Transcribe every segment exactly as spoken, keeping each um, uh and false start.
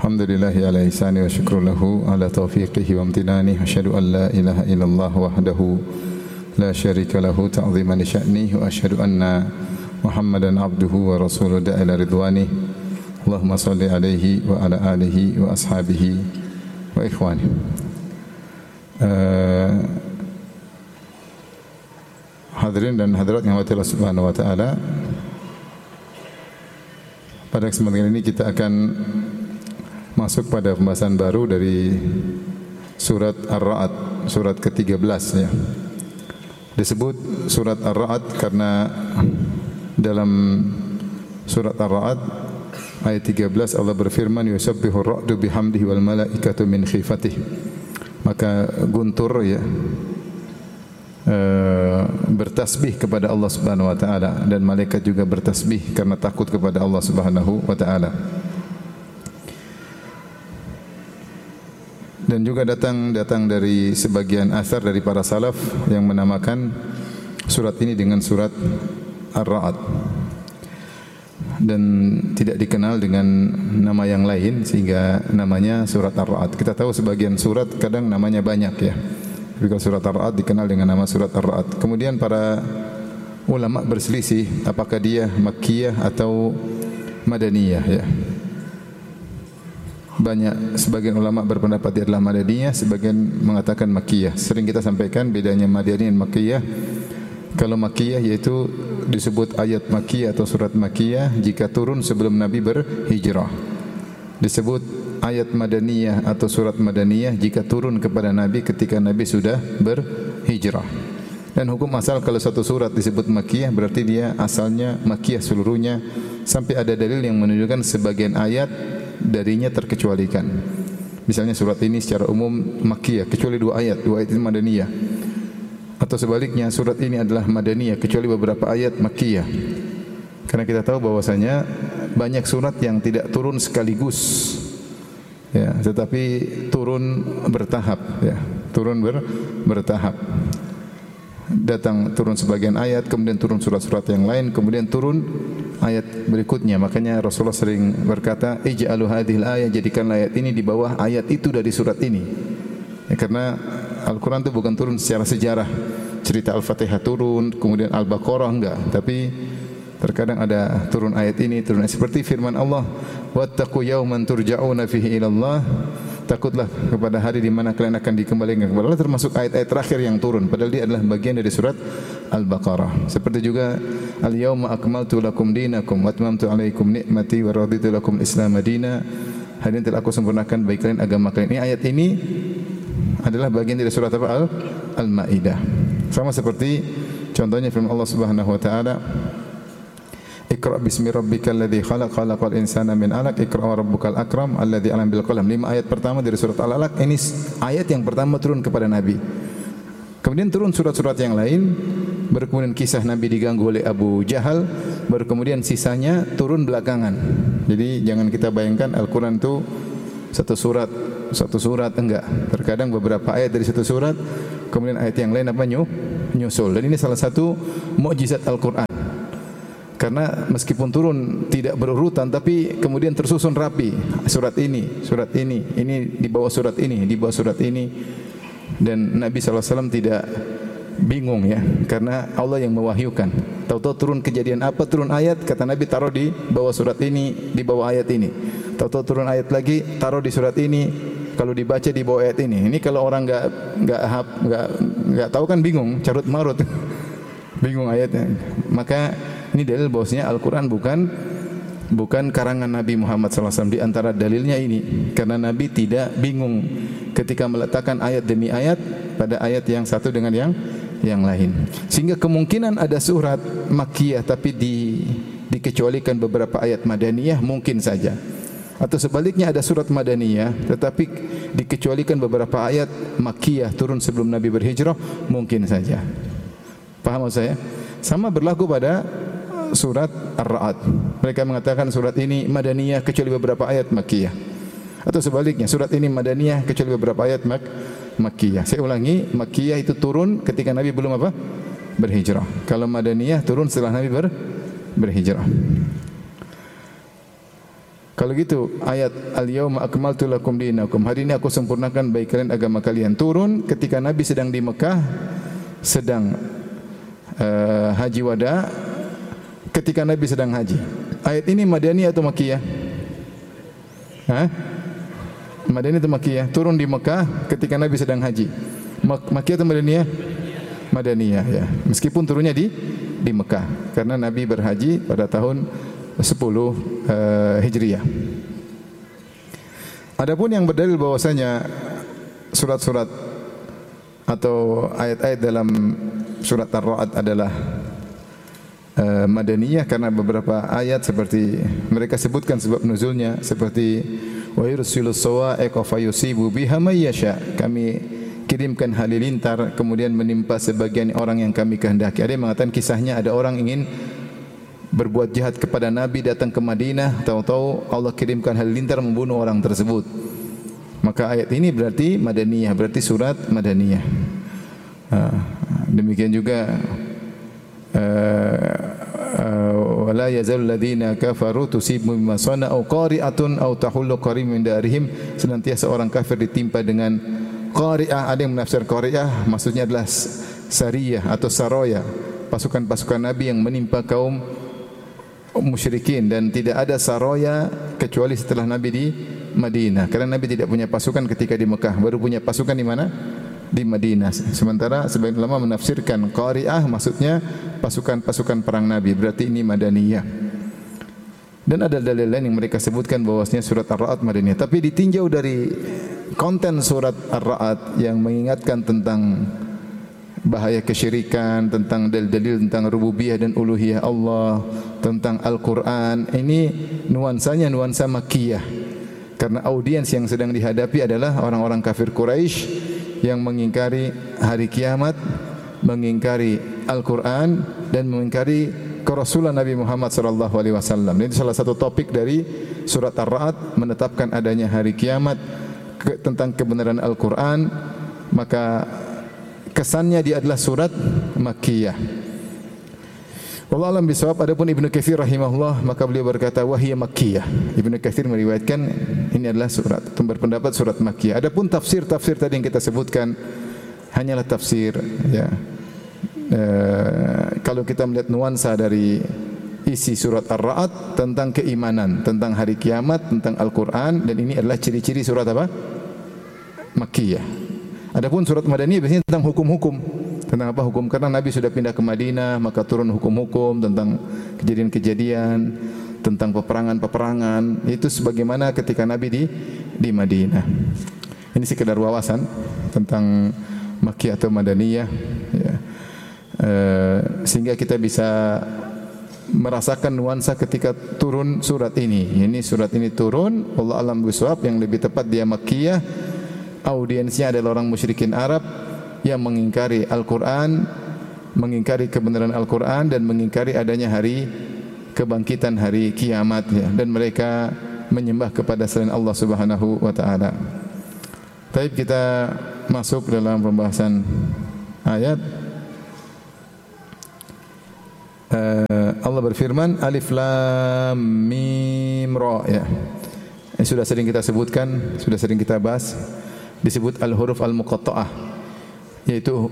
Alhamdulillahi ala ihsani wa syukru lahu ala taufiqihi wa amtinani. Asyhadu an la ilaha illallah wahdahu la syarika lahu ta'ziman li sya'nihi wa asyhadu anna Muhammadan abduhu wa rasuluhu da'ila ridwani. Allahumma salli alaihi wa ala alihi wa ashabihi wa ikhwani. Uh, hadirin dan hadirat yang Allah Subhanahu wa taala, pada kesempatan ini kita akan masuk pada pembahasan baru dari surat Ar-Ra'd, surat ke tiga belas ya. Disebut surat Ar-Ra'd karena dalam surat Ar-Ra'd ayat tiga belas Allah berfirman, yusabbihu ar-ra'du bihamdihi wal malaikatu min khifatihi. Maka guntur ya Uh, bertasbih kepada Allah Subhanahu wa taala, dan malaikat juga bertasbih karena takut kepada Allah Subhanahu wa taala. Dan juga datang datang dari sebagian asar dari para salaf yang menamakan surat ini dengan surat Ar-Ra'd, dan tidak dikenal dengan nama yang lain sehingga namanya surat Ar-Ra'd. Kita tahu sebagian surat kadang namanya banyak ya. Tapi kalau surat Ar-Ra'd dikenal dengan nama surat Ar-Ra'd. Kemudian para ulama berselisih apakah dia Makkiyah atau Madaniyah ya. Banyak sebagian ulama berpendapat dia adalah Madaniyah, sebagian mengatakan Makkiyah. Sering kita sampaikan bedanya Madaniyah dan Makkiyah. Kalau Makkiyah yaitu disebut ayat Makkiyah atau surat Makkiyah jika turun sebelum Nabi berhijrah. Disebut ayat Madaniyah atau surat Madaniyah jika turun kepada Nabi ketika Nabi sudah berhijrah. Dan hukum asal kalau satu surat disebut Makkiyah berarti dia asalnya Makkiyah seluruhnya, sampai ada dalil yang menunjukkan sebagian ayat darinya terkecualikan. Misalnya surat ini secara umum Makkiyah kecuali dua ayat, dua ayat itu Madaniyah. Atau sebaliknya surat ini adalah Madaniyah kecuali beberapa ayat Makkiyah. Karena kita tahu bahwasanya banyak surat yang tidak turun sekaligus. Ya, tetapi turun bertahap ya, turun ber, bertahap. Datang turun sebagian ayat, kemudian turun surat-surat yang lain, kemudian turun ayat berikutnya. Makanya Rasulullah sering berkata, ij'alu hadhil ayat, jadikan ayat ini di bawah ayat itu dari surat ini. Ya, karena Al-Quran itu bukan turun secara sejarah, cerita Al-Fatihah turun, kemudian Al-Baqarah enggak, tapi terkadang ada turun ayat ini, turun ayat. Seperti firman Allah, wattaqu yawman turja'una fihi ila Allah. Takutlah kepada hari di mana kalian akan dikembalikan kepada Allah, termasuk ayat-ayat terakhir yang turun, padahal dia adalah bagian dari surat Al-Baqarah. Seperti juga al-yawma akmaltu lakum dinakum wa atmamtu alaikum ni'mati wa raditu lakum Islam madina. Hari ini telah aku sempurnakan bagi kalian agama kalian. Ini ayat ini adalah bagian dari surat apa? Al Al-Maidah. Sama seperti contohnya firman Allah Subhanahu wa taala, Iqra bismi rabbikal ladzi khalaq khalaqal insana min 'alaq Iqra wa rabbukal akram alladzi 'allama bil qalam. Lima ayat pertama dari surat Al-Alaq ini ayat yang pertama turun kepada Nabi. Kemudian turun surat-surat yang lain, baru kemudian kisah Nabi diganggu oleh Abu Jahal, baru kemudian sisanya turun belakangan. Jadi jangan kita bayangkan Al-Qur'an itu satu surat, satu surat enggak. Terkadang beberapa ayat dari satu surat, kemudian ayat yang lain apa nyusul. Dan ini salah satu mukjizat Al-Qur'an. Karena meskipun turun tidak berurutan, tapi kemudian tersusun rapi. Surat ini, surat ini, ini di bawah surat ini, di bawah surat ini. Dan Nabi sallallahu alaihi wasallam tidak bingung ya, karena Allah yang mewahyukan. Tahu-tahu turun kejadian apa, turun ayat, kata Nabi taruh di bawah surat ini, di bawah ayat ini. Tahu-tahu turun ayat lagi, taruh di surat ini. Kalau dibaca di bawah ayat ini. Ini kalau orang enggak enggak enggak enggak tahu kan bingung, carut marut. Bingung ayatnya. Maka ini dalil bahwasanya Al-Quran bukan bukan karangan Nabi Muhammad sallallahu alaihi wasallam. Di antara dalilnya ini, karena Nabi tidak bingung ketika meletakkan ayat demi ayat pada ayat yang satu dengan yang yang lain. Sehingga kemungkinan ada surat Makkiyah tapi di, dikecualikan beberapa ayat Madaniyah mungkin saja. Atau sebaliknya ada surat Madaniyah tetapi dikecualikan beberapa ayat Makkiyah turun sebelum Nabi berhijrah mungkin saja. Paham maksud saya? Sama berlaku pada surat Ar-Ra'd. Mereka mengatakan surat ini Madaniyah kecuali beberapa ayat Makkiyah. Atau sebaliknya, surat ini Madaniyah kecuali beberapa ayat Mak Makkiyah. Saya ulangi, Makkiyah itu turun ketika Nabi belum apa? Berhijrah. Kalau Madaniyah turun setelah Nabi ber berhijrah. Kalau gitu ayat al-yauma akmaltu lakum dinakum, hari ini aku sempurnakan bagi kalian agama kalian, turun ketika Nabi sedang di Mekah, sedang uh, haji wada, ketika Nabi sedang haji. Ayat ini Madaniyah atau Makkiyah? Hah? Madaniyah atau Makkiyah? Turun di Mekah ketika Nabi sedang haji. Mak Makkiyah atau Madaniyah? Madaniyah ya. Meskipun turunnya di di Mekah, karena Nabi berhaji pada tahun sepuluh uh, Hijriah. Adapun yang berdalil bahwasanya surat-surat atau ayat-ayat dalam surat Ar-Ra'd adalah uh, Madaniyah karena beberapa ayat seperti mereka sebutkan sebab nuzulnya, seperti wa yursilus sawa'iqa fayusibu biha may yasha, kami kirimkan halilintar kemudian menimpa sebagian orang yang kami kehendaki. Ada yang mengatakan kisahnya ada orang ingin berbuat jahat kepada Nabi, datang ke Madinah, tahu-tahu Allah kirimkan halilintar membunuh orang tersebut. Maka ayat ini berarti Madaniyah, berarti surat Madaniyah. Demikian juga wala yazal ladzina kafaru tusibu bima sana'u qari'atun aw tahullu qarim min darihim, senantiasa orang kafir ditimpa dengan qari'ah. Ada yang menafsir qari'ah maksudnya adalah sariyah atau saroya, pasukan-pasukan Nabi yang menimpa kaum musyrikin, dan tidak ada saroya kecuali setelah Nabi di Madinah, karena Nabi tidak punya pasukan ketika di Mekah, baru punya pasukan di mana? Di Madinah. Sementara sebagian ulama menafsirkan qari'ah maksudnya pasukan-pasukan perang Nabi, berarti ini Madaniyah. Dan ada dalil lain yang mereka sebutkan bahwasanya surat Ar-Ra'd Madaniyah, tapi ditinjau dari konten surat Ar-Ra'd yang mengingatkan tentang bahaya kesyirikan, tentang dalil-dalil tentang rububiyah dan uluhiyah Allah, tentang Al-Quran, ini nuansanya nuansa Makkiyah, karena audiens yang sedang dihadapi adalah orang-orang kafir Quraisy yang mengingkari hari kiamat, mengingkari Al-Quran, dan mengingkari kerasulan Nabi Muhammad sallallahu alaihi wasallam. Ini salah satu topik dari surat Ar-Ra'd, menetapkan adanya hari kiamat, ke, tentang kebenaran Al-Quran. Maka kesannya dia adalah surat Makkiyah. Wallahu a'lam bishawab. Adapun Ibnu Katsir rahimahullah, maka beliau berkata wahiyya Makkiyah. Ibnu Katsir meriwayatkan ini adalah surat, berpendapat surat Makkiyah. Adapun tafsir-tafsir tadi yang kita sebutkan hanyalah tafsir ya. E, kalau kita melihat nuansa dari isi surat Ar-Ra'd tentang keimanan, tentang hari kiamat, tentang Al-Quran, dan ini adalah ciri-ciri surat apa? Makkiyah. Adapun surat Madaniyah biasanya tentang hukum-hukum. Tentang apa hukum? Karena Nabi sudah pindah ke Madinah, maka turun hukum-hukum tentang kejadian-kejadian, tentang peperangan-peperangan. Itu sebagaimana ketika Nabi di di Madinah. Ini sekedar wawasan tentang Makkiyah atau Madaniyah ya. E, sehingga kita bisa merasakan nuansa ketika turun surat ini. Ini surat ini turun, wallahu a'lam bishawab, yang lebih tepat dia Makkiyah. Audiensnya adalah orang musyrikin Arab yang mengingkari Al-Quran, mengingkari kebenaran Al-Quran, dan mengingkari adanya hari kebangkitan, hari kiamat ya. Dan mereka menyembah kepada selain Allah Subhanahu wa taala. Baik, kita masuk dalam pembahasan ayat. Uh, Allah berfirman Alif Lam Mim Ra ya. Ini sudah sering kita sebutkan, sudah sering kita bahas. Disebut al-huruf al-muqatta'ah, yaitu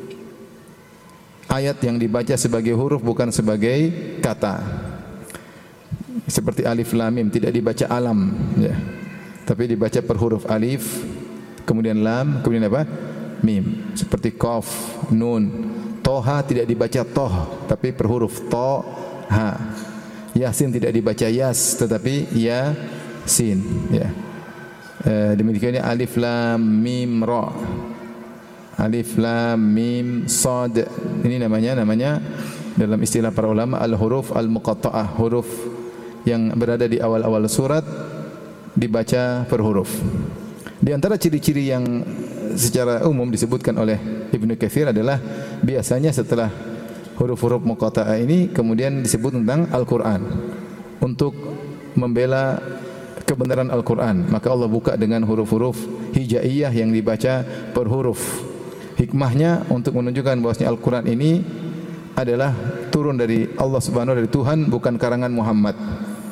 ayat yang dibaca sebagai huruf bukan sebagai kata. Seperti alif lam mim, tidak dibaca alam ya. Tapi dibaca per huruf, alif, kemudian lam, kemudian apa? Mim. Seperti qaf, nun, toha tidak dibaca toh, tapi per huruf to, ha. Yasin tidak dibaca yas, tetapi ya, sin ya. Uh, demikiannya alif lam mim ra, alif lam mim sad. Ini namanya namanya dalam istilah para ulama al-huruf al-muqatta'ah, huruf yang berada di awal-awal surat dibaca per huruf. Di antara ciri-ciri yang secara umum disebutkan oleh Ibnu Katsir adalah biasanya setelah huruf-huruf muqatta'ah ini kemudian disebut tentang Al-Qur'an untuk membela kebenaran Al-Quran, maka Allah buka dengan huruf-huruf hijaiyah yang dibaca per huruf. Hikmahnya untuk menunjukkan bahwasanya Al-Quran ini adalah turun dari Allah Subhanahu, dari Tuhan, bukan karangan Muhammad.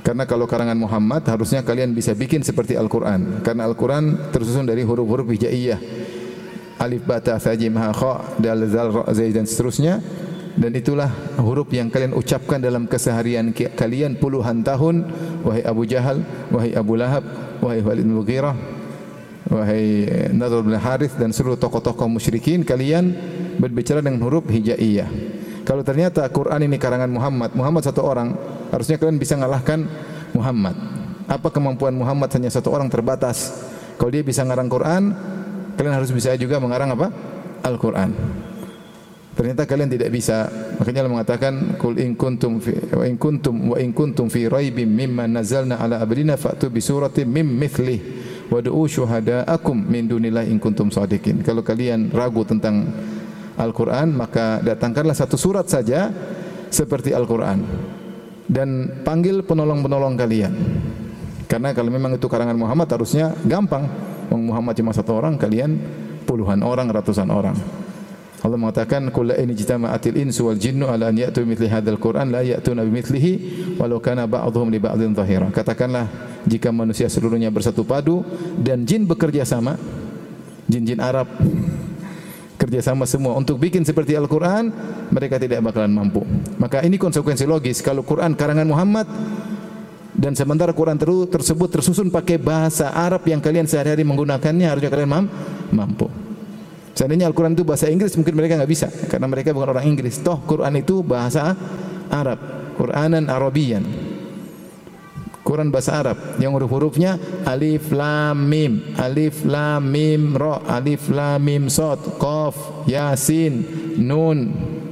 Karena kalau karangan Muhammad harusnya kalian bisa bikin seperti Al-Quran. Karena Al-Quran tersusun dari huruf-huruf hijaiyah. Alif, ba, ta, tha, jim, ha, kha, dal, zal, ra, zai dan seterusnya. Dan itulah huruf yang kalian ucapkan dalam keseharian kalian puluhan tahun. Wahai Abu Jahal, wahai Abu Lahab, wahai Walid bin Mughirah, wahai Nadhr bin Harith dan seluruh tokoh-tokoh musyrikin, kalian berbicara dengan huruf hijaiyah. Kalau ternyata Quran ini karangan Muhammad, Muhammad satu orang, harusnya kalian bisa mengalahkan Muhammad. Apa kemampuan Muhammad? Hanya satu orang, terbatas. Kalau dia bisa mengarang Quran, kalian harus bisa juga mengarang apa? Al-Quran. Ternyata kalian tidak bisa. Makanya Allah mengatakan, "Qul in kuntum fi wa in kuntum wa in kuntum fi raibim mimma nazzalna ala abdina fa'tu bi suratin mim mithlihi wad'u syuhada'akum min dunillahi in kuntum shadiqin." Kalau kalian ragu tentang Al-Quran, maka datangkanlah satu surat saja seperti Al-Quran dan panggil penolong-penolong kalian. Karena kalau memang itu karangan Muhammad harusnya gampang. Muhammad cuma satu orang, kalian puluhan orang, ratusan orang. Allah mengatakan, "Qul la in ijtama'atil insu wal jinnu ala an ya'tu bimithli hadzal Qur'an la ya'tuna bimithlihi walau kana ba'dhum li ba'dhin dhahira." Katakanlah, jika manusia seluruhnya bersatu padu dan jin bekerja sama, jin-jin Arab kerjasama semua untuk bikin seperti Al-Quran, mereka tidak bakalan mampu. Maka ini konsekuensi logis. Kalau Quran karangan Muhammad dan sementara Quran tersebut tersusun pakai bahasa Arab yang kalian sehari-hari menggunakannya, harusnya kalian mampu. Seandainya Al-Quran itu bahasa Inggris, mungkin mereka enggak bisa, karena mereka bukan orang Inggris. Toh Quran itu bahasa Arab, Quranan Arabian. Quran bahasa Arab yang huruf-hurufnya alif lam mim, alif lam mim ra, alif lam mim sad, qaf, yasin, nun,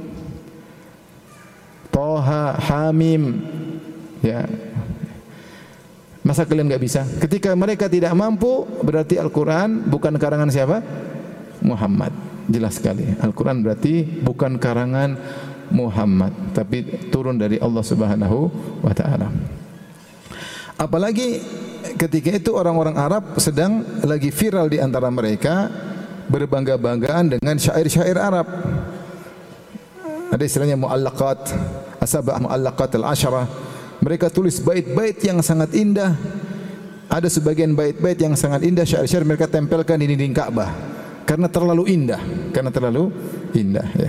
toha, hamim. Ya. Masa kalian enggak bisa? Ketika mereka tidak mampu, berarti Al-Quran bukan karangan siapa? Muhammad. Jelas sekali. Al-Quran berarti bukan karangan Muhammad, tapi turun dari Allah Subhanahu wa taala. Apalagi ketika itu orang-orang Arab sedang lagi viral di antara mereka berbangga-banggaan dengan syair-syair Arab. Ada istilahnya mu'allaqat, asabah mu'allaqat al-asharah. Mereka tulis bait-bait yang sangat indah. Ada sebagian bait-bait yang sangat indah, syair-syair mereka tempelkan di dinding Ka'bah karena terlalu indah, karena terlalu indah ya.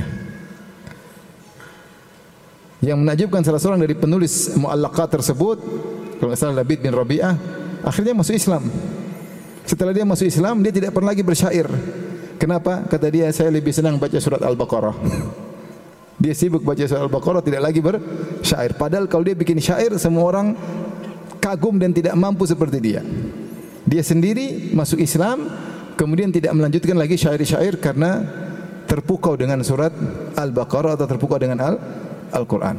Yang menakjubkan, salah seorang dari penulis mu'allaqat tersebut, kalau nggak salah Labid bin Rabi'ah, akhirnya masuk Islam. Setelah dia masuk Islam, dia tidak pernah lagi bersyair. Kenapa? Kata dia, saya lebih senang baca surat Al-Baqarah. Dia sibuk baca surat Al-Baqarah, tidak lagi bersyair. Padahal kalau dia bikin syair, semua orang kagum dan tidak mampu seperti dia. Dia sendiri masuk Islam, kemudian tidak melanjutkan lagi syair-syair karena terpukau dengan surat Al-Baqarah atau terpukau dengan Al- Al-Quran.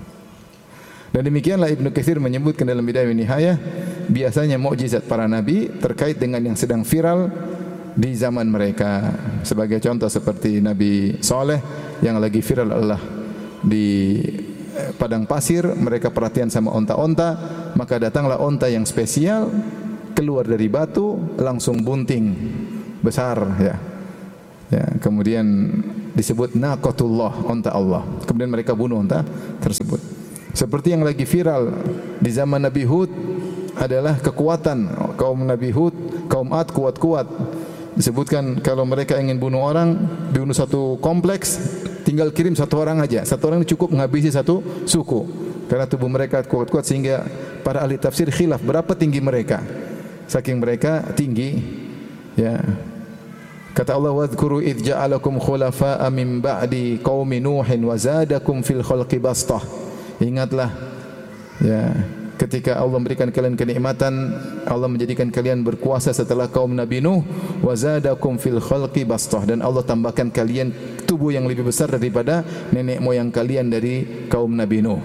Dan demikianlah Ibnu Katsir menyebutkan dalam Bidayah wa Nihayah, biasanya mukjizat para nabi terkait dengan yang sedang viral di zaman mereka. Sebagai contoh seperti Nabi Saleh yang lagi viral adalah di padang pasir, mereka perhatian sama onta-onta, maka datanglah onta yang spesial keluar dari batu langsung bunting besar ya. Ya, kemudian disebut naqatullah, onta Allah. Kemudian mereka bunuh onta tersebut. Seperti yang lagi viral di zaman Nabi Hud adalah kekuatan kaum Nabi Hud, kaum Ad kuat-kuat. Disebutkan kalau mereka ingin bunuh orang, bunuh satu kompleks, tinggal kirim satu orang aja. Satu orang cukup menghabisi satu suku. Karena tubuh mereka kuat-kuat sehingga para ahli tafsir khilaf berapa tinggi mereka. Saking mereka tinggi, ya. Kata Allah, "Wadhkuru idh ja'alakum khulafa'a min ba'di qaumi Nuhin wa zadakum fil khalqi bastah." Ingatlah ya, ketika Allah memberikan kalian kenikmatan, Allah menjadikan kalian berkuasa setelah kaum Nabi Nuh, wa zadakum fil khalqi bastah, dan Allah tambahkan kalian tubuh yang lebih besar daripada nenek moyang kalian dari kaum Nabi Nuh.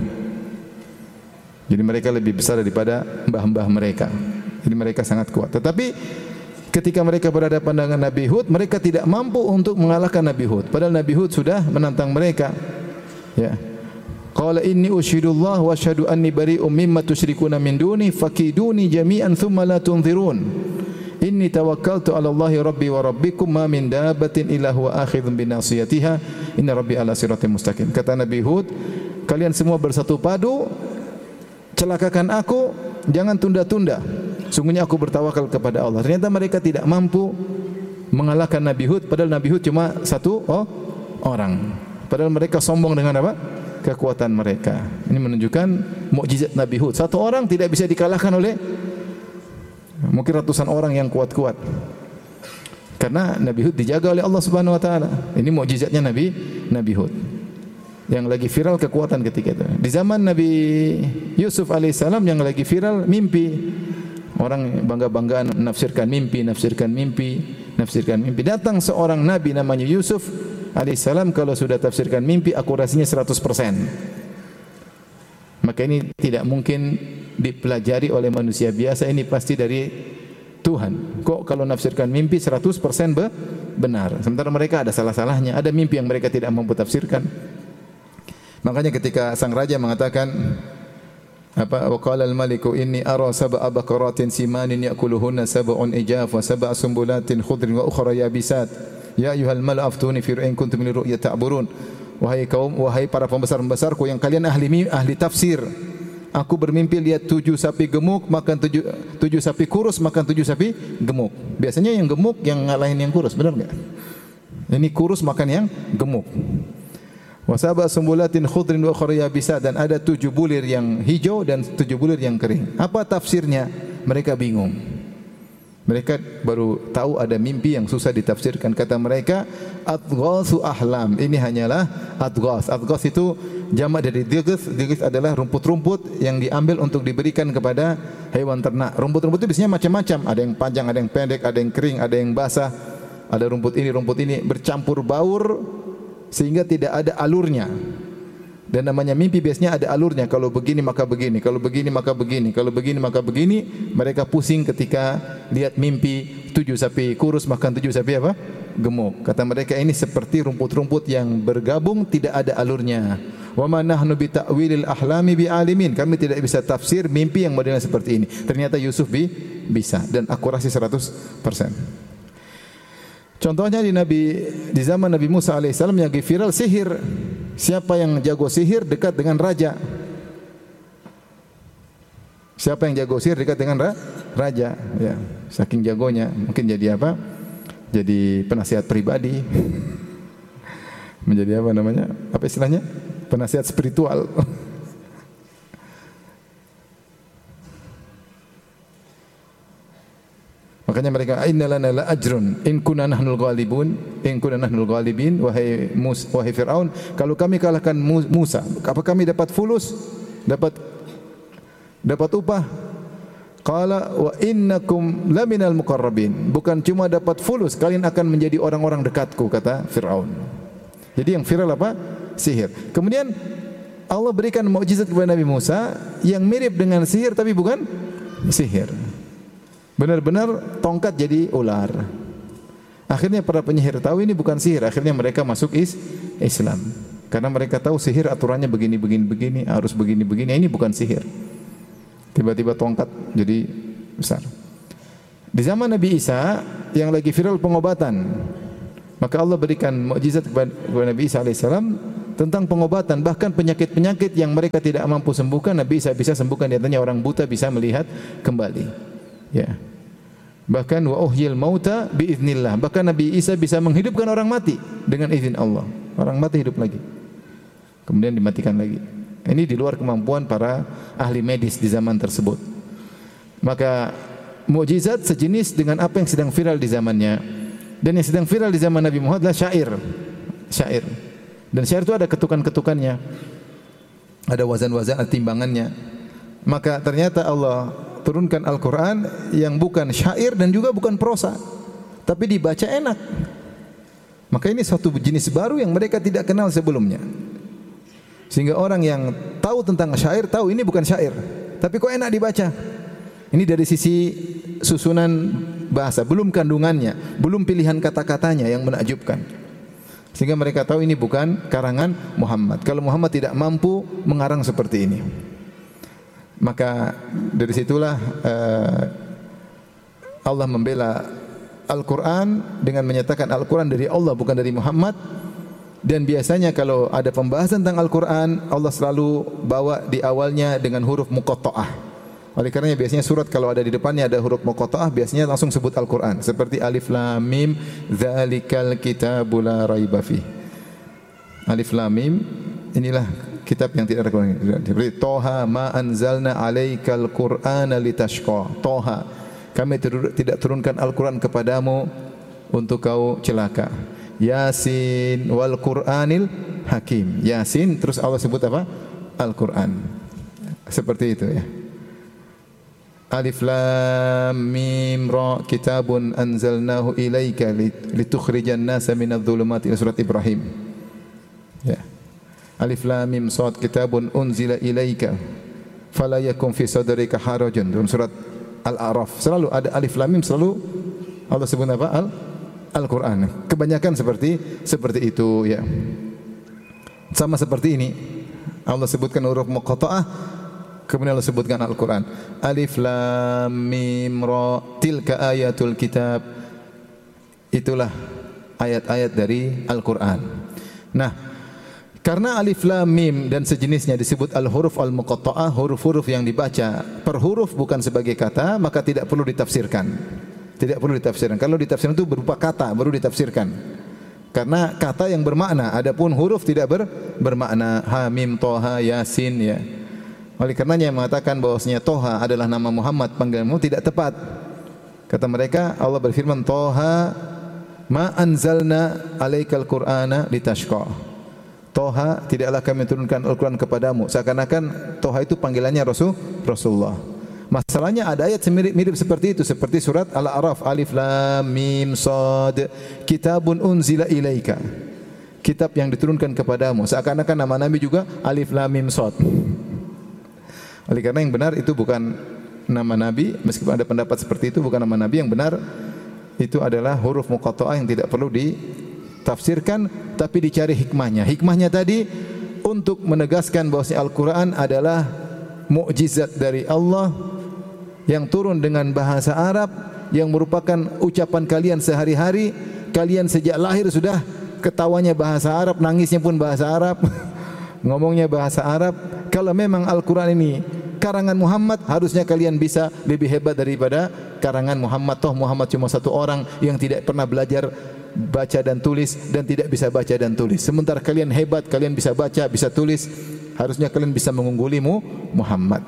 Jadi mereka lebih besar daripada mbah-mbah mereka. Jadi mereka sangat kuat. Tetapi ketika mereka berhadapan dengan Nabi Hud, mereka tidak mampu untuk mengalahkan Nabi Hud. Padahal Nabi Hud sudah menantang mereka. Ya. Qala inni usyhidullah wa asyhadu anni bari'um mimma tusyrikuna min duni fakiduni jami'an thumma la tunzirun. Inni tawakkaltu 'ala Allahi rabbi wa rabbikum ma min dabbatin illa huwa akhidhun bi nasiyatiha inna rabbi 'ala siratin mustaqim. Kata Nabi Hud, kalian semua bersatu padu celakakan aku, jangan tunda-tunda. Sungguhnya aku bertawakal kepada Allah. Ternyata mereka tidak mampu mengalahkan Nabi Hud, padahal Nabi Hud cuma satu oh, orang. Padahal mereka sombong dengan apa? Kekuatan mereka. Ini menunjukkan mukjizat Nabi Hud. Satu orang tidak bisa dikalahkan oleh mungkin ratusan orang yang kuat-kuat. Karena Nabi Hud dijaga oleh Allah Subhanahu wa taala. Ini mukjizatnya Nabi Nabi Hud. Yang lagi viral kekuatan ketika itu. Di zaman Nabi Yusuf alaihissalam yang lagi viral mimpi. Orang bangga-banggaan menafsirkan mimpi, nafsirkan mimpi, nafsirkan mimpi. Datang seorang nabi namanya Yusuf alaihissalam, kalau sudah tafsirkan mimpi akurasinya seratus persen. Maka ini tidak mungkin dipelajari oleh manusia biasa, ini pasti dari Tuhan. Kok kalau nafsirkan mimpi seratus persen benar, sementara mereka ada salah-salahnya, ada mimpi yang mereka tidak mampu tafsirkan. Makanya ketika sang raja mengatakan apa, waqala al-maliku inni ara sab'a baqaratin simanin ya'kuluhunna sab'un ijaf wa sab'a sumbulatin khudrin wa ukhra yabisat ya ayyuhal mala'u aftuni fi in kuntum min ru'ya ta'burun. Wahai kaum, wahai para pembesar-pembesarku yang kalian ahli ahli tafsir, aku bermimpi lihat tujuh sapi gemuk makan tujuh tujuh sapi kurus makan tujuh sapi gemuk. Biasanya yang gemuk yang ngalahin yang kurus, benar enggak? Ini kurus makan yang gemuk. Wa sab'a sumbulatin khudrin wa ukhra yabisat, dan ada tujuh bulir yang hijau dan tujuh bulir yang kering. Apa tafsirnya? Mereka bingung. Mereka baru tahu ada mimpi yang susah ditafsirkan. Kata mereka, adghasu ahlam. Ini hanyalah adghas. Adghas itu jamak dari dighis. Dighis adalah rumput-rumput yang diambil untuk diberikan kepada hewan ternak. Rumput-rumput itu biasanya macam-macam. Ada yang panjang, ada yang pendek, ada yang kering, ada yang basah. Ada rumput ini, rumput ini bercampur baur sehingga tidak ada alurnya. Dan namanya mimpi biasanya ada alurnya. Kalau begini maka begini, kalau begini maka begini, kalau begini maka begini. Mereka pusing ketika lihat mimpi tujuh sapi kurus makan tujuh sapi apa? Gemuk. Kata mereka ini seperti rumput-rumput yang bergabung tidak ada alurnya. Wa ma nahnu bi ta'wilil ahlami bi alimin. Kami tidak bisa tafsir mimpi yang modelnya seperti ini. Ternyata Yusuf bi bisa dan akurasi seratus persen. Contohnya di Nabi di zaman Nabi Musa alaihissalam yang viral sihir. Siapa yang jago sihir dekat dengan raja. Siapa yang jago sihir dekat dengan ra? raja. Ya, saking jagonya mungkin jadi apa? Jadi penasihat pribadi. Menjadi apa namanya? Apa istilahnya? Penasihat spiritual. Makanya mereka innalana la ajrun in kunna nahnul ghalibun in kunna nahnul ghalibin. Wahai Musa, wahai Firaun, kalau kami kalahkan Musa, apa kami dapat fulus, dapat dapat upah? Qala wa innakum laminal muqarrabin. Bukan cuma dapat fulus, kalian akan menjadi orang-orang dekatku, kata Firaun. Jadi yang viral apa? Sihir. Kemudian Allah berikan mukjizat kepada Nabi Musa yang mirip dengan sihir tapi bukan sihir. Benar-benar tongkat jadi ular. Akhirnya para penyihir tahu ini bukan sihir. Akhirnya mereka masuk is Islam. Karena mereka tahu sihir aturannya begini, begini, begini, harus begini, begini. Ini bukan sihir. Tiba-tiba tongkat jadi besar. Di zaman Nabi Isa yang lagi viral pengobatan, maka Allah berikan mukjizat kepada Nabi Isa alaihissalam tentang pengobatan. Bahkan penyakit-penyakit yang mereka tidak mampu sembuhkan, Nabi Isa bisa sembuhkan. Di antaranya orang buta bisa melihat kembali. Ya. Bahkan wa uhyil mauta biiznillah. Bahkan Nabi Isa bisa menghidupkan orang mati dengan izin Allah. Orang mati hidup lagi. Kemudian dimatikan lagi. Ini di luar kemampuan para ahli medis di zaman tersebut. Maka mukjizat sejenis dengan apa yang sedang viral di zamannya. Dan yang sedang viral di zaman Nabi Muhammad adalah syair. Syair. Dan syair itu ada ketukan-ketukannya. Ada wazan-wazan, ada timbangannya. Maka ternyata Allah turunkan Al-Quran yang bukan syair dan juga bukan prosa, tapi dibaca enak. Maka ini suatu jenis baru yang mereka tidak kenal sebelumnya. Sehingga orang yang tahu tentang syair tahu ini bukan syair, tapi kok enak dibaca. Ini dari sisi susunan bahasa, belum kandungannya, belum pilihan kata-katanya yang menakjubkan. Sehingga mereka tahu ini bukan karangan Muhammad. Kalau Muhammad tidak mampu mengarang seperti ini. Maka dari situlah uh, Allah membela Al-Quran dengan menyatakan Al-Quran dari Allah bukan dari Muhammad. Dan biasanya kalau ada pembahasan tentang Al-Quran, Allah selalu bawa di awalnya dengan huruf muqatta'ah. Oleh karenanya biasanya surat kalau ada di depannya ada huruf muqatta'ah, biasanya langsung sebut Al-Quran. Seperti Alif Lam Mim, Dzalikal Kitabu La Raiba Fih. Alif Lam Mim, inilah kitab yang tidak ada Quran. Seperti Toha ma anzalna alaikal Qur'ana litashqa. Toha, kami tidak turunkan Al-Quran kepadamu untuk kau celaka. Yasin wal Qur'anil Hakim. Yasin terus Allah sebut apa? Al-Quran. Seperti itu ya. Alif Lam Mim Ra kitabun anzalnahu ilaika litukhrijan nasa minadh dhulumati ila surat Ibrahim. Ya. Alif Lam Mim Shad kitabun unzila ilaika fala yakun fi sadrika harajun. Dalam surat Al-A'raf selalu ada Alif Lam Mim, selalu Allah sebut apa? Al Al-Quran. Kebanyakan seperti seperti itu ya. Sama seperti ini. Allah sebutkan huruf muqatta'ah, kemudian Allah sebutkan Al-Quran. Alif Lam Mim Ra tilka ayatul kitab. Itulah ayat-ayat dari Al-Quran. Nah, karena Alif Lam Mim dan sejenisnya disebut al-huruf al-muqatta'ah, huruf-huruf yang dibaca per huruf bukan sebagai kata, maka tidak perlu ditafsirkan. Tidak perlu ditafsirkan. Kalau ditafsirkan itu berupa kata, baru ditafsirkan. Karena kata yang bermakna, adapun huruf tidak ber, bermakna. Ha, Mim, Toha, Yasin ya. Oleh karenanya yang mengatakan bahwasanya Toha adalah nama Muhammad panggilanmu tidak tepat. Kata mereka, Allah berfirman Toha ma anzalna alaikal Qur'ana litashqa. Toha, tidaklah kami turunkan Al-Quran kepadamu. Seakan-akan Toha itu panggilannya Rasul Rasulullah. Masalahnya ada ayat mirip-mirip seperti itu, seperti surat Al-A'raf, Alif Lam Mim Shad, kitabun unzila ilaika. Kitab yang diturunkan kepadamu. Seakan-akan nama Nabi juga Alif Lam Mim Shad. Oleh karena yang benar itu bukan nama Nabi, meskipun ada pendapat seperti itu bukan nama Nabi, yang benar itu adalah huruf muqatta'ah yang tidak perlu ditafsirkan, tapi dicari hikmahnya. Hikmahnya tadi untuk menegaskan bahwa Al-Quran adalah mukjizat dari Allah yang turun dengan bahasa Arab, yang merupakan ucapan kalian sehari-hari. Kalian sejak lahir sudah ketawanya bahasa Arab, nangisnya pun bahasa Arab, ngomongnya bahasa Arab. Kalau memang Al-Quran ini karangan Muhammad, harusnya kalian bisa lebih hebat daripada karangan Muhammad. Toh Muhammad cuma satu orang yang tidak pernah belajar baca dan tulis dan tidak bisa baca dan tulis. Sementara kalian hebat, kalian bisa baca, bisa tulis. Harusnya kalian bisa mengunggulimu Muhammad.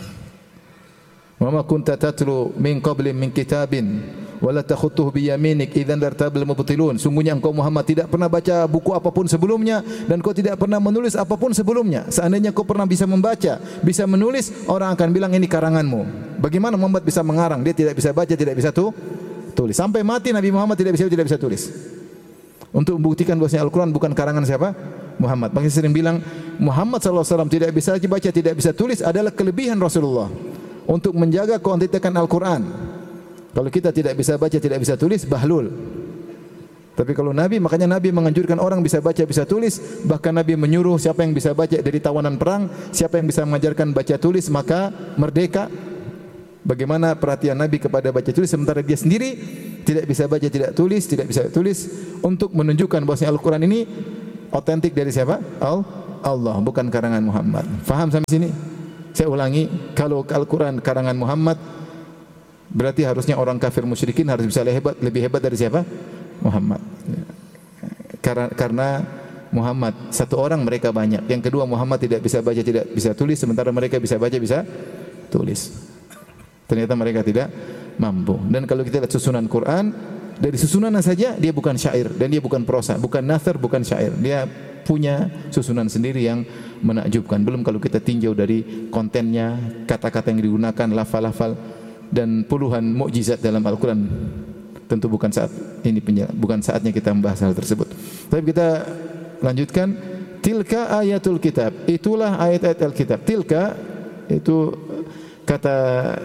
Wa ma kunta tatlu min qabli min kitabin wa la takhutuhu bi yaminik idzan lartabal mubtilun. Sungguhnya engkau Muhammad tidak pernah baca buku apapun sebelumnya dan kau tidak pernah menulis apapun sebelumnya. Seandainya kau pernah bisa membaca, bisa menulis, orang akan bilang ini karanganmu. Bagaimana Muhammad bisa mengarang? Dia tidak bisa baca, tidak bisa tu, tulis. Sampai mati Nabi Muhammad tidak bisa tidak bisa tulis. Untuk membuktikan bahwasanya Al-Quran bukan karangan siapa? Muhammad. Makanya sering bilang Muhammad sallallahu alaihi wasallam tidak bisa baca, tidak bisa tulis adalah kelebihan Rasulullah untuk menjaga kuantitakan Al-Quran. Kalau kita tidak bisa baca, tidak bisa tulis, bahlul. Tapi kalau Nabi, makanya Nabi menganjurkan orang bisa baca, bisa tulis. Bahkan Nabi menyuruh siapa yang bisa baca dari tawanan perang, siapa yang bisa mengajarkan baca tulis maka merdeka. Bagaimana perhatian Nabi kepada baca tulis, sementara dia sendiri tidak bisa baca, tidak tulis, tidak bisa tulis, untuk menunjukkan bahwasanya Al-Quran ini otentik dari siapa? Allah, bukan karangan Muhammad. Faham sampai sini? Saya ulangi, kalau Al-Quran karangan Muhammad, berarti harusnya orang kafir musyrikin harus bisa lebih hebat, lebih hebat dari siapa? Muhammad. Karena, karena Muhammad satu orang, mereka banyak. Yang kedua, Muhammad tidak bisa baca, tidak bisa tulis, sementara mereka bisa baca, bisa tulis. Ternyata mereka tidak mampu. Dan kalau kita lihat susunan Quran, dari susunannya saja dia bukan syair dan dia bukan prosa, bukan nathar, bukan syair. Dia punya susunan sendiri yang menakjubkan. Belum kalau kita tinjau dari kontennya, kata-kata yang digunakan, lafal-lafal dan puluhan mukjizat dalam Al-Quran. Tentu bukan saat ini bukan saatnya kita membahas hal tersebut. Tapi kita lanjutkan. Tilka ayatul kitab. Itulah ayat-ayat Al-Kitab. Tilka itu kata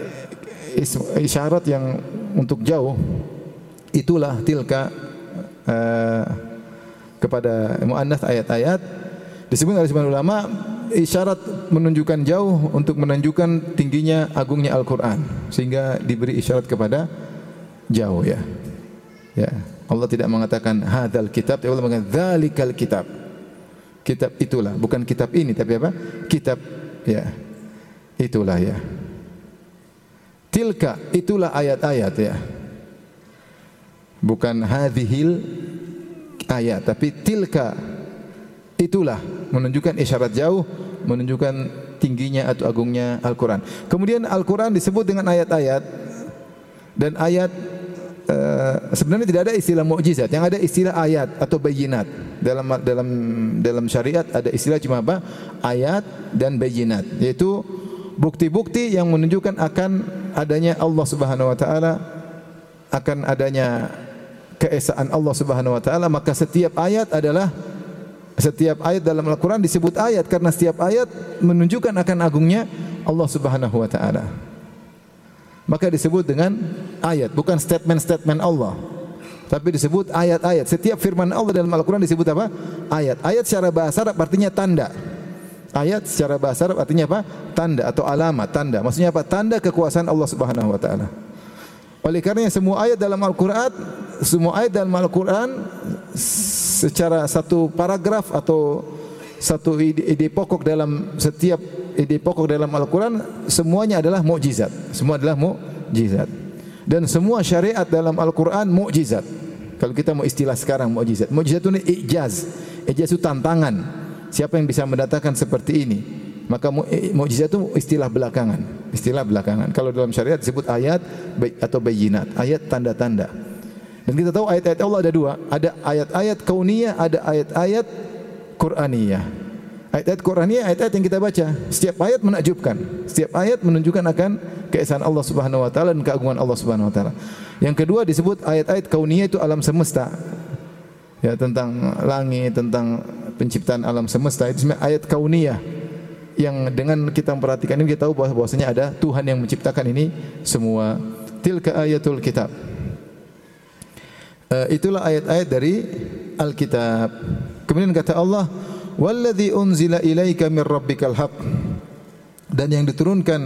isyarat yang untuk jauh. Itulah tilka uh, kepada muannats ayat-ayat disebut oleh sebagian ulama isyarat menunjukkan jauh untuk menunjukkan tingginya agungnya Al-Quran, sehingga diberi isyarat kepada jauh ya. Ya, Allah tidak mengatakan hadzal kitab, Allah mengatakan dzalikal kitab. Kitab itulah, bukan kitab ini tapi apa? Kitab ya. Itulah ya. Tilka itulah ayat-ayat ya. Bukan hadhil ayat tapi tilka itulah, menunjukkan isyarat jauh, menunjukkan tingginya atau agungnya Al-Qur'an. Kemudian Al-Qur'an disebut dengan ayat-ayat dan ayat uh, sebenarnya tidak ada istilah mukjizat, yang ada istilah ayat atau bayinat. Dalam dalam dalam syariat ada istilah cuma apa? Ayat dan bayinat, yaitu bukti-bukti yang menunjukkan akan adanya Allah Subhanahu wa taala, akan adanya keesaan Allah Subhanahu wa taala. Maka setiap ayat adalah setiap ayat dalam Al-Qur'an disebut ayat karena setiap ayat menunjukkan akan agungnya Allah Subhanahu wa taala. Maka disebut dengan ayat, bukan statement-statement Allah, tapi disebut ayat-ayat. Setiap firman Allah dalam Al-Qur'an disebut apa? Ayat. Ayat secara bahasa Arab artinya tanda. Ayat secara bahasa Arab artinya apa? Tanda atau alamat, tanda. Maksudnya apa? Tanda kekuasaan Allah Subhanahu wa taala. Oleh karenanya semua ayat dalam Al-Qur'an, semua ayat dalam Al-Qur'an secara satu paragraf atau satu ide, ide pokok dalam setiap ide pokok dalam Al-Qur'an semuanya adalah mukjizat. Semua adalah mukjizat. Dan semua syariat dalam Al-Qur'an mukjizat. Kalau kita mau istilah sekarang mukjizat. Mukjizat itu ijaz. Ijaz itu tantangan. Siapa yang bisa mendatangkan seperti ini? Maka mukjizat itu istilah belakangan. Istilah belakangan. Kalau dalam syariat disebut ayat atau bayinat. Ayat tanda-tanda. Dan kita tahu ayat-ayat Allah ada dua. Ada ayat-ayat kauniyah, ada ayat-ayat Qur'aniyah. Ayat-ayat Qur'aniyah, ayat-ayat yang kita baca. Setiap ayat menakjubkan. Setiap ayat menunjukkan akan keesaan Allah Subhanahu wa taala dan keagungan Allah Subhanahu wa taala. Yang kedua disebut ayat-ayat kauniyah, itu alam semesta. Ya, tentang langit, tentang penciptaan alam semesta. Itu sebenarnya ayat kauniyah. Yang dengan kita memperhatikan ini kita tahu bahwasanya ada Tuhan yang menciptakan ini semua. Tilka ayatul kitab. Uh, itulah ayat-ayat dari Alkitab. Kemudian kata Allah, "Walladzi unzila ilaika mir rabbikal haqq." Dan yang diturunkan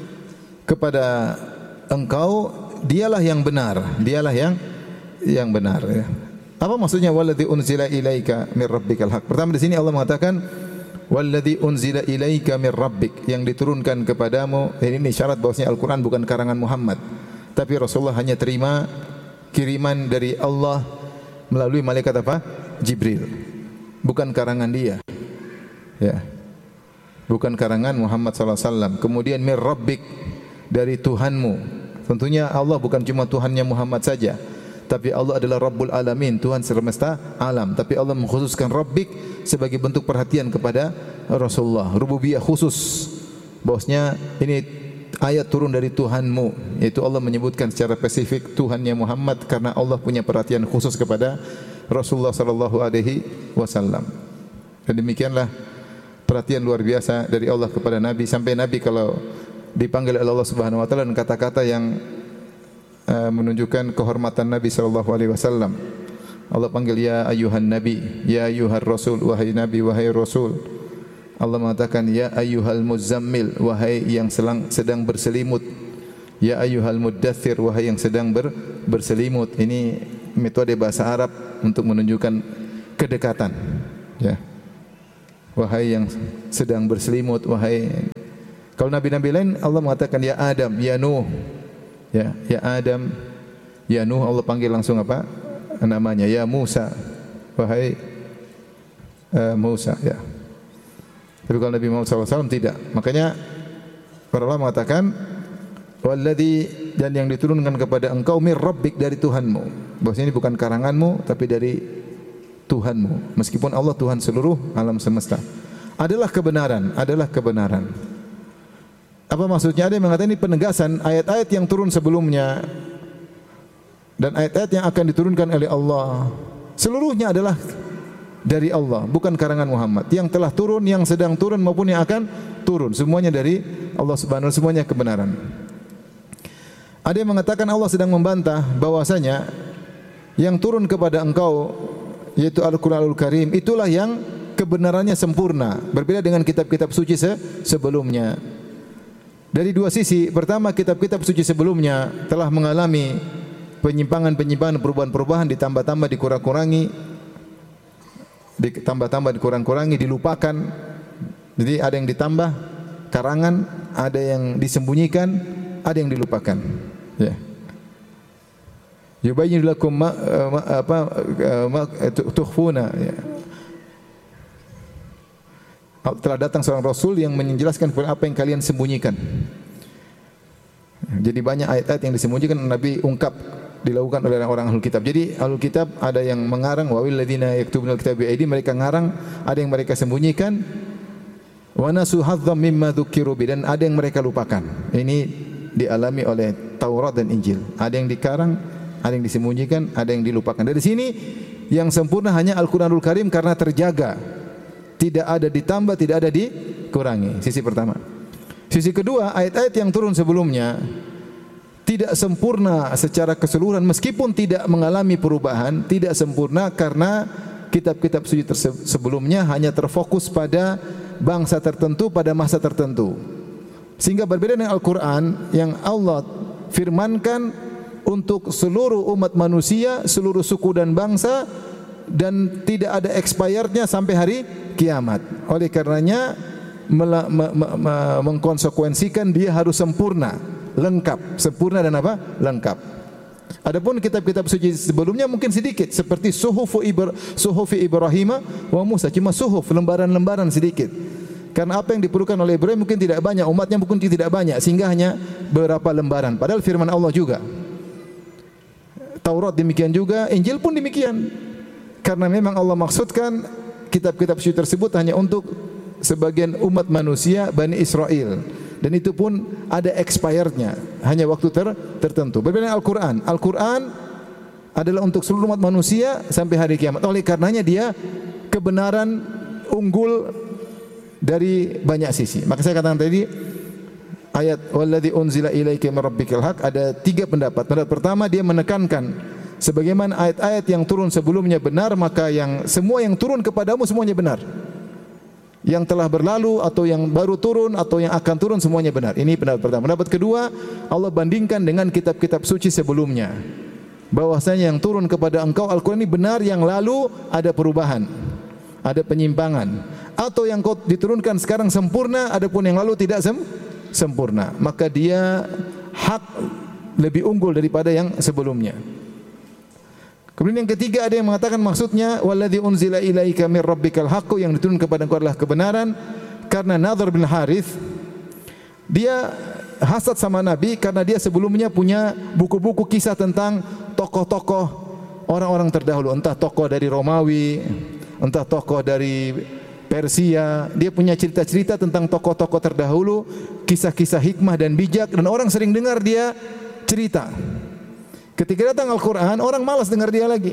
kepada engkau dialah yang benar, dialah yang yang benar ya. Apa maksudnya walladzi unzila ilaika mir rabbikal haqq? Pertama di sini Allah mengatakan walladzi unzila ilaika mir rabbik, yang diturunkan kepadamu. Ini syarat bahwasanya Al-Qur'an bukan karangan Muhammad, tapi Rasulullah hanya terima kiriman dari Allah melalui malaikat apa? Jibril. Bukan karangan dia. Ya. Bukan karangan Muhammad sallallahu alaihi wasallam. Kemudian mir rabbik, dari Tuhanmu. Tentunya Allah bukan cuma Tuhannya Muhammad saja, tapi Allah adalah Rabbul Alamin, Tuhan semesta alam. Tapi Allah mengkhususkan rabbik sebagai bentuk perhatian kepada Rasulullah. Rububiyah khusus. Bahwasanya ini ayat turun dari Tuhanmu, yaitu Allah menyebutkan secara spesifik Tuhannya Muhammad karena Allah punya perhatian khusus kepada Rasulullah sallallahu alaihi wasallam. Dan demikianlah perhatian luar biasa dari Allah kepada Nabi, sampai Nabi kalau dipanggil oleh Allah Subhanahu wa taala dengan kata-kata yang uh, menunjukkan kehormatan Nabi sallallahu alaihi wasallam. Allah panggil ya ayyuhan nabi, ya ayyuhar rasul, wahai nabi, wahai rasul. Allah mengatakan ya ayyuhal muzammil, wahai yang sedang, sedang berselimut. Ya ayyuhal muddaththir, wahai yang sedang ber, berselimut. Ini metode bahasa Arab untuk menunjukkan kedekatan. Ya. Wahai yang sedang berselimut, wahai. Kalau nabi-nabi lain Allah mengatakan ya Adam, ya Nuh. Ya, ya Adam, ya Nuh, Allah panggil langsung apa? Namanya ya Musa. Wahai uh, Musa, ya. Tapi kalau Nabi Muhammad sallallahu alaihi wasallam tidak. Makanya para ulama mengatakan walladzi, dan yang diturunkan kepada engkau mir rabbik, dari Tuhanmu. Bahwasanya ini bukan karanganmu tapi dari Tuhanmu. Meskipun Allah Tuhan seluruh alam semesta. Adalah kebenaran, adalah kebenaran. Apa maksudnya? Ada yang mengatakan ini penegasan ayat-ayat yang turun sebelumnya dan ayat-ayat yang akan diturunkan oleh Allah. Seluruhnya adalah dari Allah, bukan karangan Muhammad. Yang telah turun, yang sedang turun maupun yang akan turun, semuanya dari Allah Subhanahu wa taala, semuanya kebenaran. Ada yang mengatakan Allah sedang membantah bahwasanya yang turun kepada engkau yaitu Al-Qur'anul Karim itulah yang kebenarannya sempurna, berbeda dengan kitab-kitab suci se sebelumnya. Dari dua sisi. Pertama, kitab-kitab suci sebelumnya telah mengalami penyimpangan-penyimpangan, perubahan-perubahan, ditambah-tambah, dikurang-kurangi. ditambah-tambah, dikurang-kurangi, dilupakan. Jadi ada yang ditambah karangan, ada yang disembunyikan, ada yang dilupakan. Ya. Yubayyin lakum ma, ma apa ma tukhfuna. Ya. Telah datang seorang Rasul yang menjelaskan apa yang kalian sembunyikan. Jadi banyak ayat-ayat yang disembunyikan Nabi ungkap dilakukan oleh orang Ahlul Kitab. Jadi Ahlul Kitab ada yang mengarang wa walladzina yaktubuna al-kitaba bi aidi, mereka ngarang, ada yang mereka sembunyikan. Wa nasu hadzam mimma dzukiru bi, dan ada yang mereka lupakan. Ini dialami oleh Taurat dan Injil. Ada yang dikarang, ada yang disembunyikan, ada yang dilupakan. Dari sini yang sempurna hanya Al-Qur'anul Karim karena terjaga. Tidak ada ditambah, tidak ada dikurangi. Sisi pertama. Sisi kedua, ayat-ayat yang turun sebelumnya tidak sempurna secara keseluruhan meskipun tidak mengalami perubahan, tidak sempurna karena kitab-kitab suci sebelumnya hanya terfokus pada bangsa tertentu pada masa tertentu. Sehingga berbeda dengan Al-Qur'an yang Allah firmankan untuk seluruh umat manusia, seluruh suku dan bangsa, dan tidak ada expirednya sampai hari kiamat. Oleh karenanya mengkonsekuensikan dia harus sempurna, lengkap, sempurna dan apa? Lengkap. Adapun kitab-kitab suci sebelumnya mungkin sedikit, seperti suhuf Ibra, suhuf Ibrahim wa Musa, cuma suhuf, lembaran-lembaran sedikit. Karena apa yang diperlukan oleh Ibrahim mungkin tidak banyak, umatnya mungkin tidak banyak, sehingga hanya beberapa lembaran. Padahal firman Allah juga. Taurat demikian juga, Injil pun demikian. Karena memang Allah maksudkan kitab-kitab suci tersebut hanya untuk sebagian umat manusia Bani Israel, dan itu pun ada expirednya, hanya waktu ter tertentu. Berbeda dengan Al-Quran. Al-Quran adalah untuk seluruh umat manusia sampai hari kiamat. Oleh karenanya dia kebenaran unggul dari banyak sisi. Maka saya katakan tadi ayat walladzi unzila ilaika min rabbikal haq ada tiga pendapat. Pendapat pertama, dia menekankan sebagaimana ayat-ayat yang turun sebelumnya benar, maka yang semua yang turun kepadamu semuanya benar. Yang telah berlalu atau yang baru turun atau yang akan turun semuanya benar. Ini pendapat pertama. Pendapat kedua, Allah bandingkan dengan kitab-kitab suci sebelumnya. Bahwasanya yang turun kepada engkau Al-Qur'an ini benar, yang lalu ada perubahan, ada penyimpangan. Atau yang kau diturunkan sekarang sempurna, adapun yang lalu tidak sem sempurna. Maka dia hak lebih unggul daripada yang sebelumnya. Kemudian yang ketiga, ada yang mengatakan maksudnya walladzi unzila ilaika mir rabbikal haqq, yang diturunkan kepada engkau adalah kebenaran. Karena Nadhr bin Harith dia hasad sama Nabi karena dia sebelumnya punya buku-buku kisah tentang tokoh-tokoh orang-orang terdahulu, entah tokoh dari Romawi, entah tokoh dari Persia. Dia punya cerita-cerita tentang tokoh-tokoh terdahulu, kisah-kisah hikmah dan bijak, dan orang sering dengar dia cerita. Ketika datang Al-Quran, orang malas dengar dia lagi.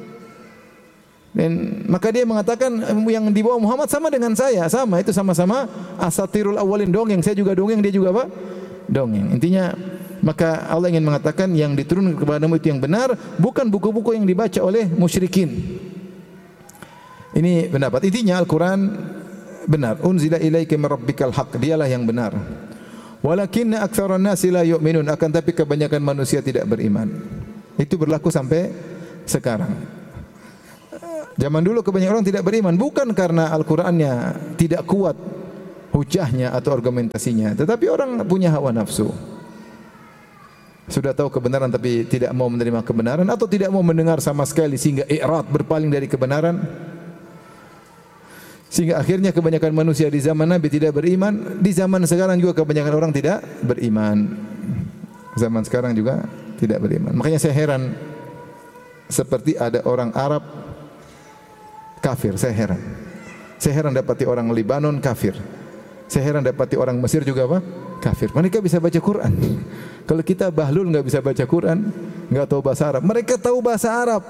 Dan maka dia mengatakan yang dibawa Muhammad sama dengan saya, sama, itu sama-sama asatirul awalin, dongeng. Saya juga dongeng, dia juga apa? Dongeng. Intinya, maka Allah ingin mengatakan yang diturunkan kepadamu itu yang benar, bukan buku-buku yang dibaca oleh musyrikin. Ini pendapat. Intinya Al-Quran benar. Unzila ilaika min rabbikal haqq, dialah yang benar. Walakinna aktsaran nasi la yu'minun, akan tapi kebanyakan manusia tidak beriman. Itu berlaku sampai sekarang. Zaman dulu kebanyakan orang tidak beriman, bukan karena Al-Qur'annya tidak kuat hujahnya atau argumentasinya, tetapi orang punya hawa nafsu. Sudah tahu kebenaran tapi tidak mau menerima kebenaran, atau tidak mau mendengar sama sekali sehingga i'rad, berpaling dari kebenaran. Sehingga akhirnya kebanyakan manusia di zaman Nabi tidak beriman, di zaman sekarang juga kebanyakan orang tidak beriman. Zaman sekarang juga tidak beriman. Makanya saya heran, seperti ada orang Arab kafir, saya heran. Saya heran dapati orang Libanon kafir. Saya heran dapati orang Mesir juga apa? Kafir. Mereka bisa baca Quran. Kalau kita bahlul enggak bisa baca Quran, enggak tahu bahasa Arab. Mereka tahu bahasa Arab.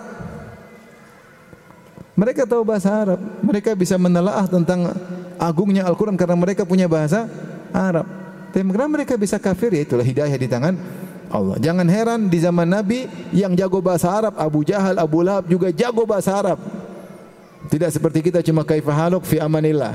Mereka tahu bahasa Arab. Mereka bisa menelaah tentang agungnya Al-Quran karena mereka punya bahasa Arab. Tapi karena mereka bisa kafir, ya itulah hidayah di tangan Allah. Jangan heran di zaman Nabi yang jago bahasa Arab, Abu Jahal, Abu Lahab juga jago bahasa Arab. Tidak seperti kita cuma kaifahaluk fi amanillah.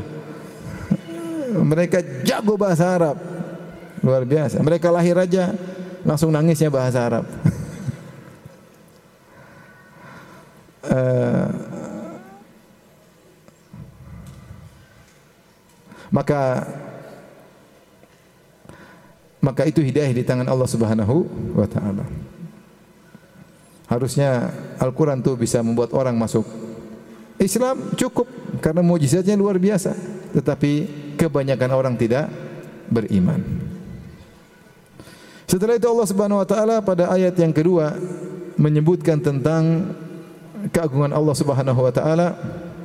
Mereka jago bahasa Arab. Luar biasa. Mereka lahir aja langsung nangisnya bahasa Arab. uh, maka maka itu hidayah di tangan Allah Subhanahu wa taala. Harusnya Al-Qur'an itu bisa membuat orang masuk Islam cukup karena mukjizatnya luar biasa, tetapi kebanyakan orang tidak beriman. Setelah itu Allah Subhanahu wa taala pada ayat yang kedua menyebutkan tentang keagungan Allah Subhanahu wa taala,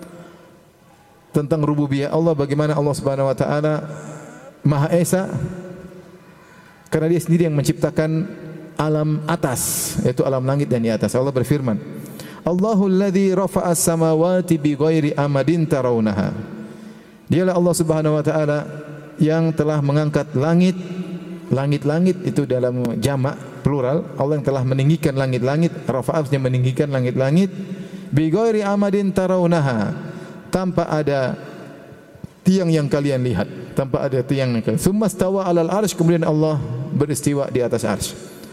tentang rububiyah Allah, bagaimana Allah Subhanahu wa taala Maha Esa karena Dia sendiri yang menciptakan alam atas, yaitu alam langit dan di atas. Allah berfirman, Allahul ladzi rafa'as samawati bighairi amadin tarawunaha. Dialah Allah Subhanahu wa taala yang telah mengangkat langit, langit-langit itu dalam jamak plural, Allah yang telah meninggikan langit-langit, rafa'asnya meninggikan langit-langit, bighairi amadin tarawunaha, tanpa ada tiang yang kalian lihat, tanpa ada tiang yang kalian. Tsumma stawa 'alal arsy, kemudian Allah beristiwa di atas arsy.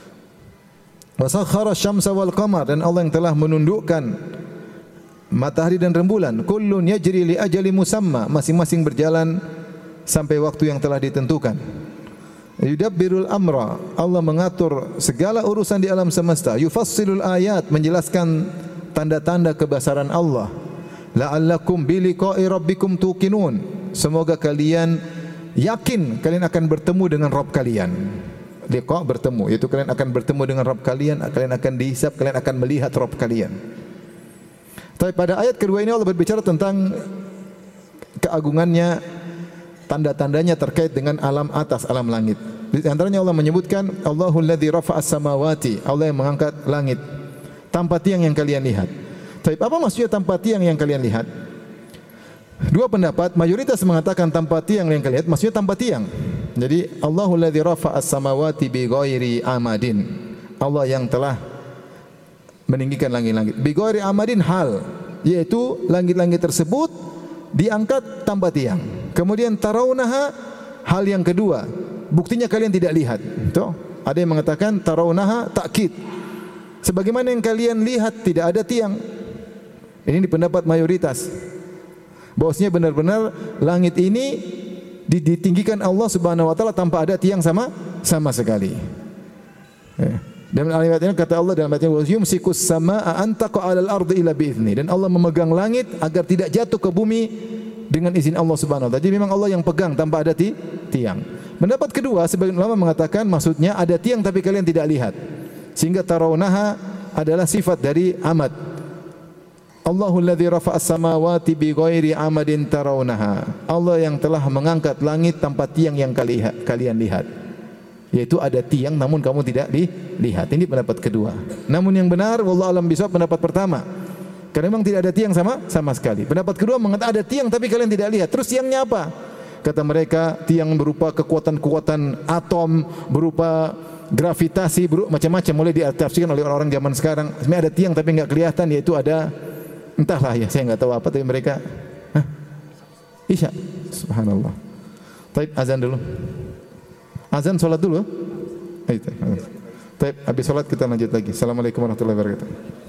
Wa sakhkhara asy-syamsa wal qamar, dan Allah yang telah menundukkan matahari dan rembulan. Kullun yajri li ajali musamma, masing-masing berjalan sampai waktu yang telah ditentukan. Yudabbirul amra, Allah mengatur segala urusan di alam semesta. Yufassilul ayat, menjelaskan tanda-tanda kebesaran Allah. La'allakum biliqa'i rabbikum tuqinun, semoga kalian yakin kalian akan bertemu dengan Rabb kalian. Liqa, bertemu, yaitu kalian akan bertemu dengan Rabb kalian, kalian akan dihisab, kalian akan melihat Rabb kalian. Tapi pada ayat kedua ini Allah berbicara tentang keagungannya, tanda-tandanya terkait dengan alam atas, alam langit. Di antaranya Allah menyebutkan Allahul ladzi rafa'as samawati, Allah yang mengangkat langit tanpa tiang yang kalian lihat. Tapi apa maksudnya tanpa tiang yang kalian lihat? Dua pendapat, mayoritas mengatakan tanpa tiang yang kalian lihat, maksudnya tanpa tiang. Jadi Allahul ladzi rafa'as samawati bighairi amadin, Allah yang telah meninggikan langit-langit. Bighairi amadin hal, yaitu langit-langit tersebut diangkat tanpa tiang. Kemudian tarawunaha, hal yang kedua, buktinya kalian tidak lihat. Tuh, ada yang mengatakan tarawunaha takkid, sebagaimana yang kalian lihat tidak ada tiang. Ini di pendapat mayoritas, bahwasanya benar-benar langit ini ditinggikan Allah Subhanahu wa taala tanpa ada tiang sama sama sekali. Dan ayat ini kata Allah dalam ayat ini, yumsikus samaa an taqa 'alal ardi illa bi'izni, dan Allah memegang langit agar tidak jatuh ke bumi dengan izin Allah Subhanahu wa taala. Jadi memang Allah yang pegang tanpa ada ti tiang. Pendapat kedua, sebagian ulama mengatakan maksudnya ada tiang tapi kalian tidak lihat. Sehingga tarawunaha adalah sifat dari amad. Allahul ladzi rafa'as samawati bighairi amadin tarawunaha, Allah yang telah mengangkat langit tanpa tiang yang kalian lihat. Yaitu ada tiang namun kamu tidak lihat. Ini pendapat kedua. Namun yang benar wallahu alam bisawab pendapat pertama. Karena memang tidak ada tiang sama sama sekali. Pendapat kedua mengatakan ada tiang tapi kalian tidak lihat. Terus tiangnya apa? Kata mereka tiang berupa kekuatan-kekuatan atom, berupa gravitasi, berupa macam-macam, mulai ditafsirkan oleh orang-orang zaman sekarang. Sebenarnya ada tiang tapi enggak kelihatan, yaitu ada entahlah ya, saya enggak tahu apa, tapi mereka hah? Isya. Subhanallah. Baik, azan dulu. Azan salat dulu. Baik. Baik, habis salat kita lanjut lagi. Assalamualaikum warahmatullahi wabarakatuh.